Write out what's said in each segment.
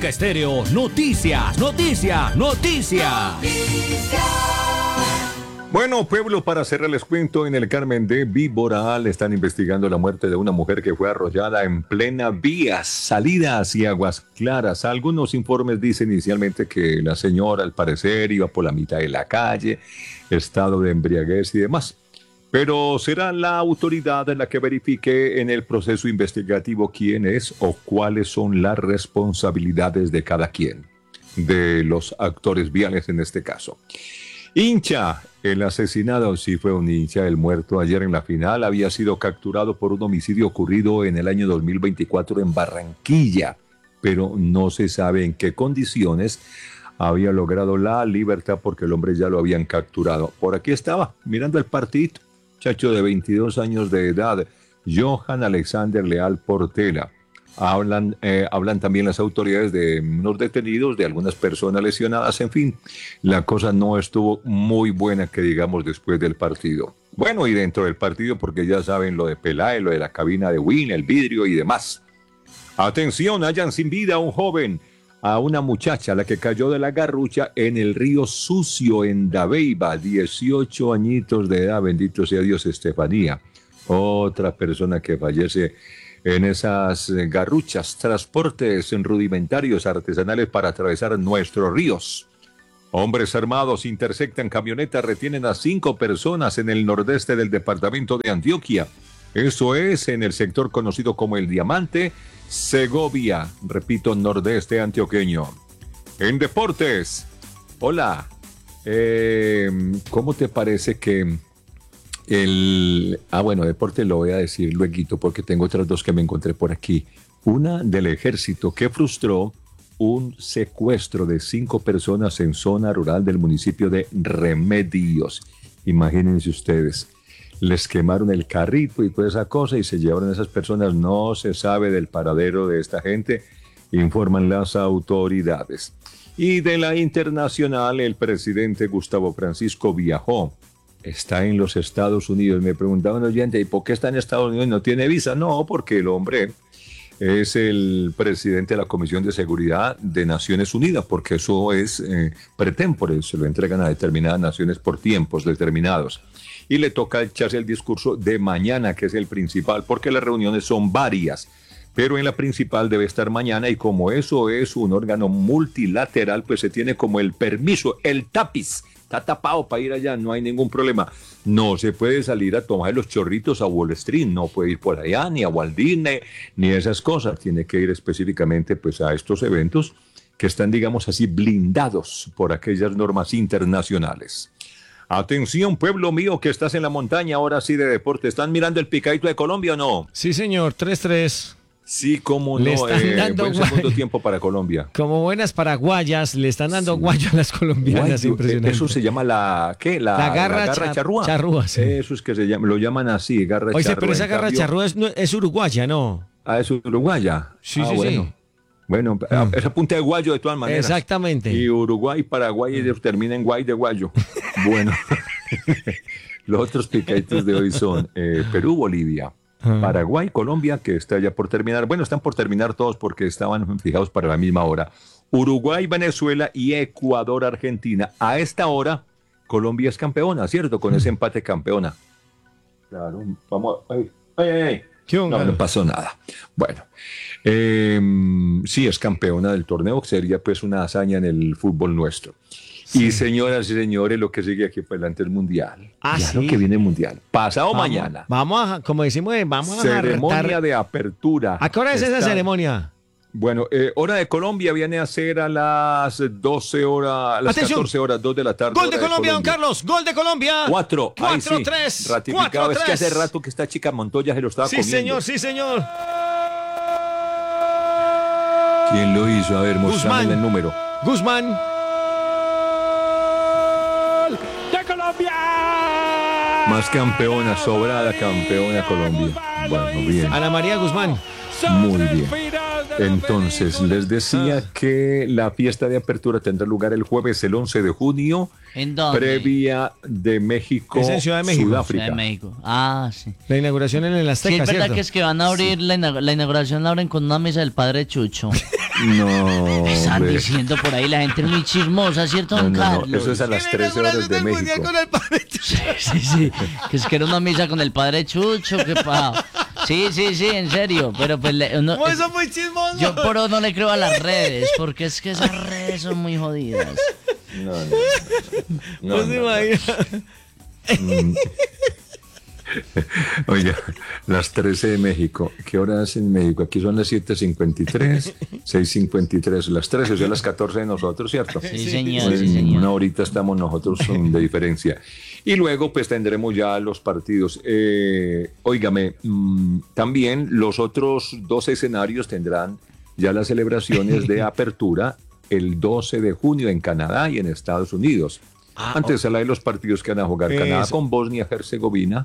América Estéreo, noticias. Bueno, pueblo, para cerrar les cuento, en el Carmen de Viboral están investigando la muerte de una mujer que fue arrollada en plena vía, salida hacia Aguas Claras. Algunos informes dicen inicialmente que la señora, al parecer, iba por la mitad de la calle, estado de embriaguez y demás. Pero será la autoridad la que verifique en el proceso investigativo quién es o cuáles son las responsabilidades de cada quien, de los actores viales en este caso. Hincha, el asesinado, sí fue un hincha, el muerto ayer en la final, había sido capturado por un homicidio ocurrido en el año 2024 en Barranquilla, pero no se sabe en qué condiciones había logrado la libertad porque el hombre ya lo habían capturado. Por aquí estaba, mirando el partidito, muchacho de 22 años de edad, Johan Alexander Leal Portela. Hablan también las autoridades de unos detenidos, de algunas personas lesionadas, en fin, la cosa no estuvo muy buena que digamos después del partido. Bueno, y dentro del partido, porque ya saben lo de Peláez, lo de la cabina de Win, el vidrio y demás. Atención, hallan sin vida a un joven, a una muchacha, la que cayó de la garrucha en el río Sucio en Dabeiba, 18 añitos de edad, bendito sea Dios, Estefanía. Otra persona que fallece en esas garruchas, transportes rudimentarios artesanales para atravesar nuestros ríos. Hombres armados interceptan camionetas, retienen a 5 personas en el nordeste del departamento de Antioquia. Eso es en el sector conocido como El Diamante, Segovia, repito, nordeste antioqueño. En deportes, hola, ¿cómo te parece que deporte lo voy a decir lueguito porque tengo otras dos que me encontré por aquí. Una del ejército que frustró un secuestro de 5 personas en zona rural del municipio de Remedios. Imagínense ustedes, les quemaron el carrito y toda esa cosa y se llevaron a esas personas. No se sabe del paradero de esta gente, informan las autoridades. Y de la internacional, el presidente Gustavo Francisco viajó. Está en los Estados Unidos. Me preguntaba un oyente, ¿y por qué está en Estados Unidos y no tiene visa? No, porque el hombre es el presidente de la Comisión de Seguridad de Naciones Unidas, porque eso es pretémpore, se lo entregan a determinadas naciones por tiempos determinados. Y le toca echarse el discurso de mañana, que es el principal, porque las reuniones son varias, pero en la principal debe estar mañana, y como eso es un órgano multilateral, pues se tiene como el permiso, el tapiz. Está tapado para ir allá, no hay ningún problema. No se puede salir a tomar los chorritos a Wall Street, no puede ir por allá, ni a Walt Disney, ni esas cosas. Tiene que ir específicamente pues, a estos eventos que están, digamos así, blindados por aquellas normas internacionales. Atención, pueblo mío, que estás en la montaña, ahora sí de deporte. ¿Están mirando el picadito de Colombia o no? Sí, señor, 3-3. Sí, cómo no, le están dando buen segundo tiempo para Colombia. Como buenas paraguayas, le están dando guayo a las colombianas, impresionante. Eso se llama la garra charrúa. Charrúa, sí. Eso es que se llama, lo llaman así, garra charrúa. Oye, pero esa garra charrúa es uruguaya, ¿no? Ah, es uruguaya. Sí, bueno. sí. Bueno, es a punta de guayo de todas maneras. Exactamente. Y Uruguay, Paraguay termina en guay de guayo. Bueno, los otros picaditos de hoy son Perú, Bolivia, Paraguay, Colombia, que está ya por terminar. Bueno, están por terminar todos porque estaban fijados para la misma hora. Uruguay, Venezuela y Ecuador, Argentina. A esta hora, Colombia es campeona, ¿cierto? Con ese empate campeona. Claro, vamos. ¡Ay! No pasó nada. Bueno, sí es campeona del torneo, que sería pues una hazaña en el fútbol nuestro. Sí. Y señoras y señores, lo que sigue aquí para adelante es el Mundial. Claro, ¿sí? Que viene el Mundial. Pasado mañana. Vamos a, como decimos, vamos a ceremonia de apertura. ¿A qué hora es esa ceremonia? Bueno, hora de Colombia viene a ser a las 12 horas, a las 14 horas, 2 de la tarde. Gol de Colombia, don Carlos, gol de Colombia. 4-3. Ratificado, 4-3. Es que hace rato que esta chica Montoya se lo estaba comiendo. Sí, señor. ¿Quién lo hizo? A ver, mostrame el número. Guzmán. ¡De Colombia! Más campeona, sobrada campeona Colombia. Bueno, bien. Ana María Guzmán. Muy bien. Entonces, les decía que la fiesta de apertura tendrá lugar el jueves, el 11 de junio. ¿En dónde? Previa de México, es en Ciudad de México. Sudáfrica. Ciudad de México. Ah, sí. La inauguración en el Azteca, sí, es verdad ¿cierto? que es que van a abrir la inauguración, la abren con una mesa del padre Chucho. No, Están hombre. diciendo por ahí, la gente es muy chismosa, ¿cierto, don No, Carlos? eso es a las 13 horas de México. Sí, que es que era una misa con el padre Chucho, que pa... Sí, en serio, pero pues Eso es muy chismoso. yo por eso no le creo a las redes, porque es que esas redes son muy jodidas. No. ¿Vos te imaginas? Oiga, las 13 de México. ¿Qué hora es en México? Aquí son las 7:53, 6:53. Las 13, o sea, las 14 de nosotros, ¿cierto? Sí, señor, Pues, sí, en señor. una horita estamos nosotros de diferencia. Y luego, pues tendremos ya los partidos. Óigame, también los otros dos escenarios tendrán ya las celebraciones de apertura el 12 de junio en Canadá y en Estados Unidos. Antes de los partidos que van a jugar Canadá Eso. con Bosnia-Herzegovina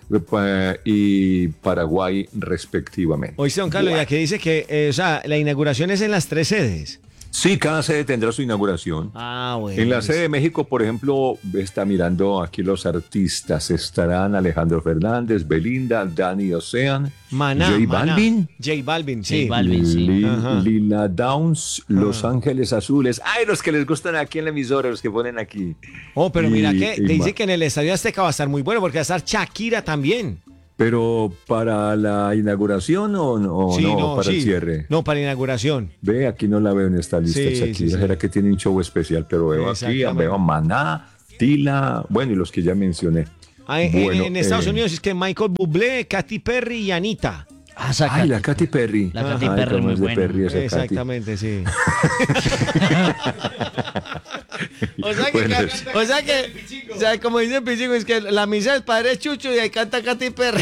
y Paraguay respectivamente. Oíste, don Carlos, ya que dice que o sea, la inauguración es en las 3 sedes. Sí, cada sede tendrá su inauguración. Bueno. En la sede de México, por ejemplo, está mirando aquí los artistas. Estarán Alejandro Fernández, Belinda, Dani Ocean, Maná. J Balvin, J Balvin, sí. J Balvin, sí. Ajá. Lila Downs, Los Ángeles Azules. Ay, los que les gustan aquí en la emisora, los que ponen aquí. Oh, pero mira Y- que y dice ma- que en el Estadio Azteca va a estar muy bueno porque va a estar Shakira también. Pero para la inauguración o no, para el cierre. No, para la inauguración. Ve, aquí no la veo en esta lista, Sí, Shakira. sí, sí. ¿Será que tiene un show especial? Pero veo aquí, Exactamente. veo a Maná, Tila, bueno, y los que ya mencioné. En Bueno, Estados Unidos es que Michael Bublé, Katy Perry y Anita. Ah, saca. Ay, la Katy Perry. La Katy Ay, Perry, cómo muy es de buena. Perry esa Katy. Exactamente, sí. O sea que, como dice Pichico, es que la misa del padre Chucho y ahí canta Katy Perry.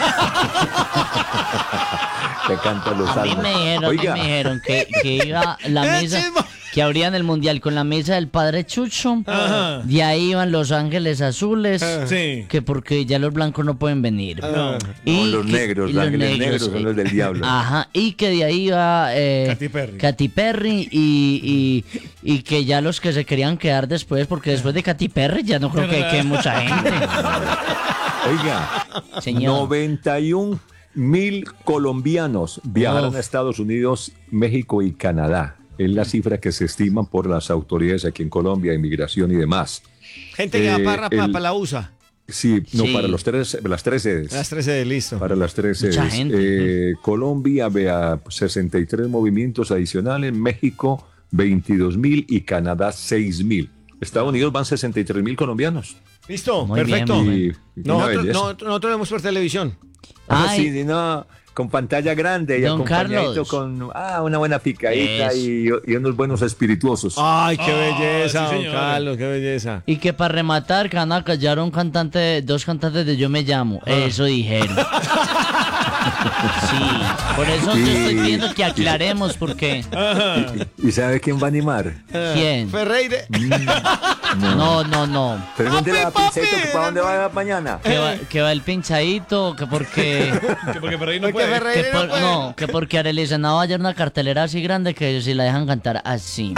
Que canta los A mí salmos. me dijeron que iba la ¡Eh, mesa, chismo! que abrían el mundial con la mesa del padre Chucho, Ajá. de ahí iban Los Ángeles Azules, Sí. que porque ya los blancos no pueden venir. No, los negros, y los ángeles negros son los del diablo. Ajá, y que de ahí iba Katy Perry y que ya los que se querían quedar después, porque después de Katy Perry ya no creo que quede mucha gente. Oiga, Señor. 91.000 colombianos viajarán Uf. a Estados Unidos, México y Canadá. Es la cifra que se estiman por las autoridades aquí en Colombia, inmigración y demás. Gente que va para el- la USA. Sí, no, Sí. para las tres sedes. Las 13 listo. Para las tres Mucha sedes. gente. Colombia, vea, 63 movimientos adicionales, México 22.000 y Canadá 6.000. Estados Unidos van 63.000 colombianos. Listo, Muy bien, perfecto. muy Y, bien. una Nosotros, belleza. nosotros vemos por televisión. Ay. Sí, no, con pantalla grande y Don acompañadito Carlos. con una buena picadita Eso. y unos buenos espirituosos. Ay, qué belleza, sí, don señor. Carlos, qué belleza. Y que para rematar, que van a callar a dos cantantes de Yo Me Llamo. Eso dijeron. Sí, por eso yo estoy pidiendo que aclaremos, porque ¿Y sabe quién va a animar? ¿quién? Ferreire. No. Pregúntele a Papi, Pinceto que para dónde va mañana. Que va el pinchadito, que porque... Que porque Ferrey no Porque puede. Ferreire Que no por, puede. no, que porque Arely Senado va a hacer una cartelera así grande que si la dejan cantar así.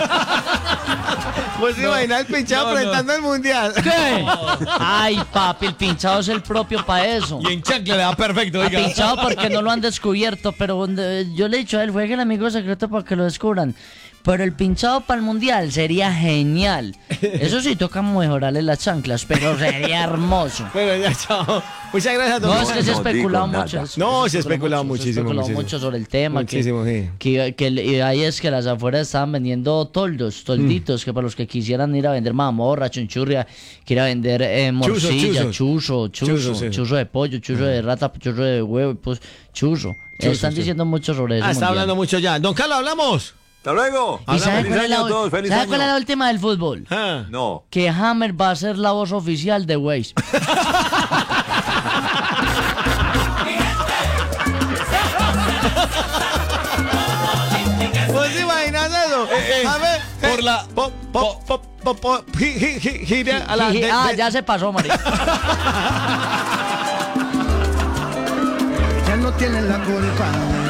Pues imagina el pinchado no, presentando el mundial. ¿Qué? Ay, papi, el pinchado es el propio para eso. Y en chancla le da perfecto, Ha oiga. pinchado porque no lo han descubierto, pero yo le he dicho a él, juegue el amigo secreto para que lo descubran. Pero el pinchado para el mundial sería genial. Eso sí, toca mejorarle las chanclas, pero sería hermoso. Bueno, ya, chao. Muchas gracias, No, don es que se ha no especulado digo mucho. nada. No, se ha especulado muchísimo, muchísimo. mucho sobre el tema. Muchísimo, sí. Y ahí es que las afueras estaban vendiendo tolditos, que para los que quisieran ir a vender mamorra, chunchurria, que ir a vender morcilla, chuzo sí. de pollo, chuzo de rata, chuzo de huevo, pues chuzo. Están sí. diciendo mucho sobre eso. Está mundial. hablando mucho ya. Don Carlos, ¿hablamos? Hasta luego. ¿Y sabe Feliz cuál es la, año a todos, feliz ¿sabe cuál es año. la última del fútbol? Ah. No. Que Hammer va a ser la voz oficial de Waze. Pues imaginas eso. A ver, por la- gira a la. Ya se pasó, María. Ya no tienen la culpa.